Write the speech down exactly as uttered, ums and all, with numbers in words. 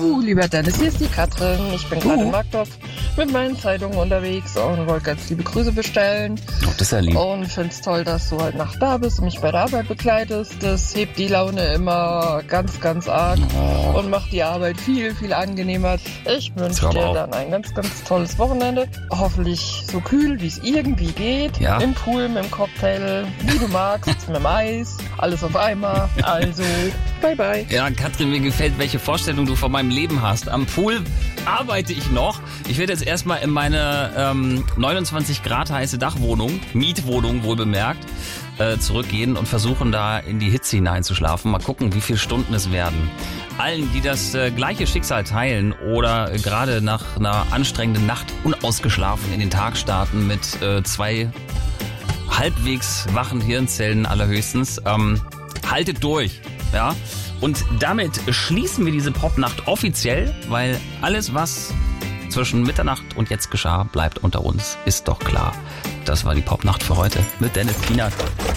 Uh, lieber Dennis, hier ist die Katrin. Ich bin gerade Uh. in Markdorf mit meinen Zeitungen unterwegs und wollte ganz liebe Grüße bestellen. Oh, das ist ja lieb. Und find's toll, dass du halt nach da bist und mich bei der Arbeit begleitest. Das hebt die Laune immer ganz, ganz arg Oh. und macht die Arbeit viel, viel angenehmer. Ich wünsche hör mal dir auf. dann ein ganz, ganz tolles Wochenende. Hoffentlich so kühl, wie es irgendwie geht. Ja. Im Pool, mit dem Cocktail, wie du magst, mit dem Eis. Alles auf einmal. Also, bye, bye. Ja, Katrin, mir gefällt, welche Vorstellung du von meinem Leben hast. Am Pool arbeite ich noch. Ich werde jetzt erstmal in meine ähm, neunundzwanzig Grad heiße Dachwohnung, Mietwohnung wohl bemerkt, äh, zurückgehen und versuchen da in die Hitze hineinzuschlafen. Mal gucken, wie viele Stunden es werden. Allen, die das äh, gleiche Schicksal teilen oder äh, gerade nach einer anstrengenden Nacht unausgeschlafen in den Tag starten mit äh, zwei halbwegs wachen Hirnzellen allerhöchstens, ähm, haltet durch, ja. Und damit schließen wir diese Popnacht offiziell, weil alles, was zwischen Mitternacht und jetzt geschah, bleibt unter uns. Ist doch klar. Das war die Popnacht für heute mit Dennis Kienert.